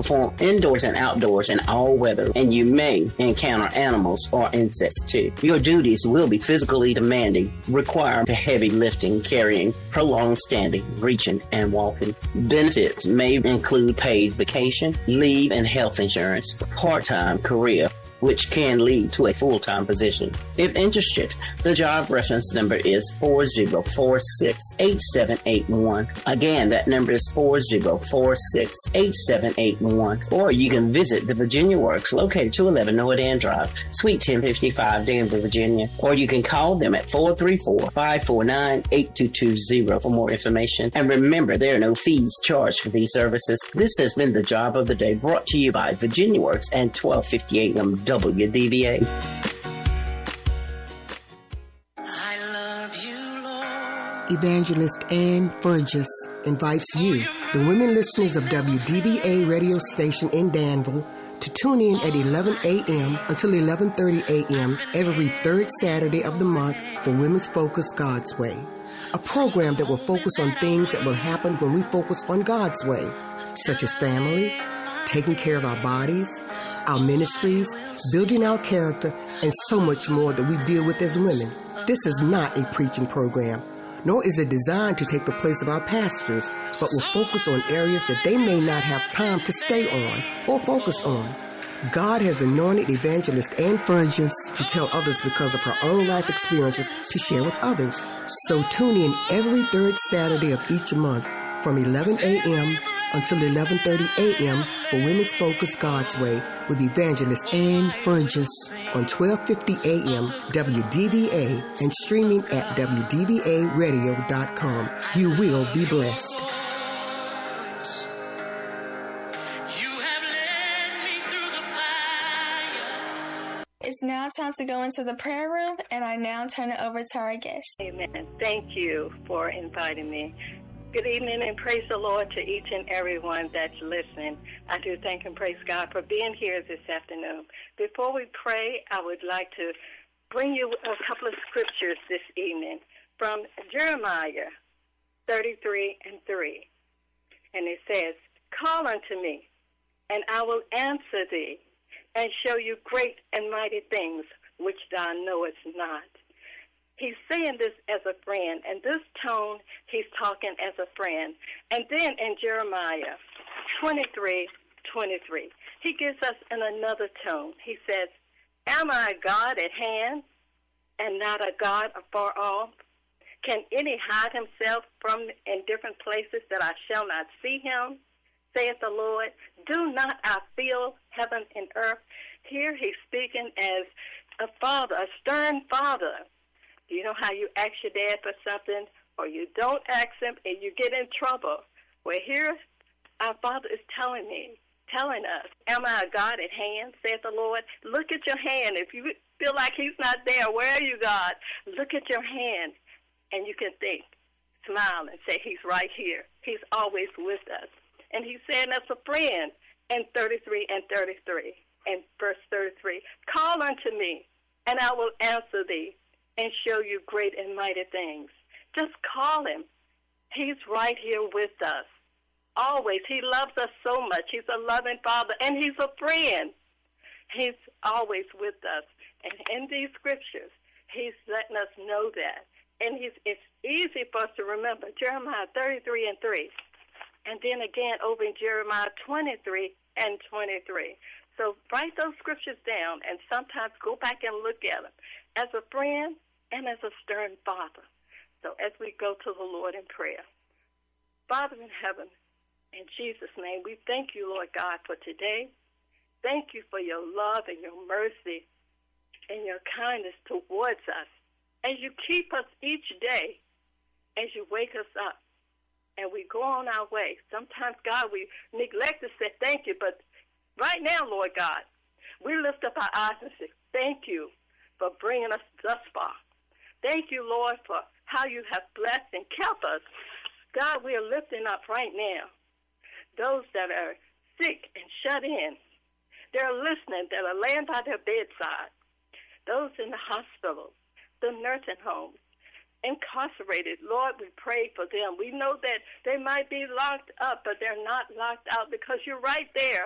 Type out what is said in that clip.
perform indoors and outdoors in all weather, and you may encounter animals or insects too. Your duties will be physically demanding, require heavy lifting, carrying, prolonged standing, reaching, and walking. Benefits may include paid vacation, leave, and health insurance, part-time career, which can lead to a full-time position. If interested, the job reference number is 40468781. Again, that number is 40468781. Or you can visit the Virginia Works located 211 Noah Dan Drive, Suite 1055, Danville, Virginia. Or you can call them at 434-549-8220 for more information. And remember, there are no fees charged for these services. This has been the Job of the Day, brought to you by Virginia Works and 1250 AM WDVA. I love you, Lord. Evangelist Ann Burgess invites you, the women listeners of WDVA radio station in Danville, to tune in at 11 a.m. until 11:30 a.m. every third Saturday of the month for Women's Focus God's Way, a program that will focus on things that will happen when we focus on God's way, such as family, taking care of our bodies, our ministries, building our character, and so much more that we deal with as women. This is not a preaching program, nor is it designed to take the place of our pastors, but will focus on areas that they may not have time to stay on or focus on. God has anointed Evangelist Ann Burgess to tell others because of her own life experiences to share with others. So tune in every third Saturday of each month from 11 a.m. until 11:30 a.m. for Women's Focus God's Way with Evangelist Ann Burgess on 1250 a.m. WDVA and streaming at WDVAradio.com. You will be blessed. It's now time to go into the prayer room, and I now turn it over to our guest. Amen. Thank you for inviting me. Good evening and praise the Lord to each and everyone that's listening. I do thank and praise God for being here this afternoon. Before we pray, I would like to bring you a couple of scriptures this evening from Jeremiah 33:3. And it says, "Call unto me, and I will answer thee, and show you great and mighty things which thou knowest not." He's saying this as a friend, and this tone, he's talking as a friend. And then in Jeremiah 23:23, he gives us in another tone. He says, "Am I a God at hand and not a God afar off? Can any hide himself from in different places that I shall not see him? Saith the Lord, do not I fill heaven and earth?" Here he's speaking as a father, a stern father. You know how you ask your dad for something, or you don't ask him, and you get in trouble? Well, here our Father is telling us, "Am I a God at hand, saith the Lord?" Look at your hand. If you feel like he's not there, where are you, God? Look at your hand, and you can think, smile, and say, he's right here. He's always with us. And he's saying as a friend in 33:33, in verse 33, "Call unto me, and I will answer thee, and show you great and mighty things." Just call him. He's right here with us. Always. He loves us so much. He's a loving Father, and he's a friend. He's always with us. And in these scriptures, he's letting us know that. And it's easy for us to remember Jeremiah 33:3. And then again over in Jeremiah 23:23. So write those scriptures down and sometimes go back and look at them as a friend and as a stern father. So as we go to the Lord in prayer. Father in heaven, in Jesus' name, we thank you, Lord God, for today. Thank you for your love and your mercy and your kindness towards us as you keep us each day, as you wake us up and we go on our way. Sometimes, God, we neglect to say thank you, but right now, Lord God, we lift up our eyes and say thank you for bringing us thus far. Thank you, Lord, for how you have blessed and kept us. God, we are lifting up right now those that are sick and shut in. They're listening, that are laying by their bedside. Those in the hospitals, the nursing homes, incarcerated. Lord, we pray for them. We know that they might be locked up, but they're not locked out because you're right there